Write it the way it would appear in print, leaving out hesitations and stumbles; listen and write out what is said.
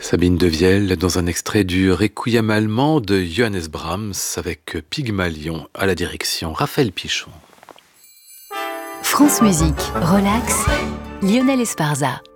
Sabine Devielle dans un extrait du Requiem allemand de Johannes Brahms avec Pygmalion à la direction, Raphaël Pichon. France Musique, relax, Lionel Esparza.